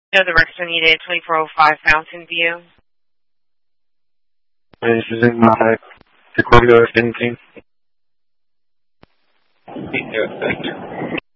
No, the records are needed. 2405 Fountain View. This is in my Concordia 17.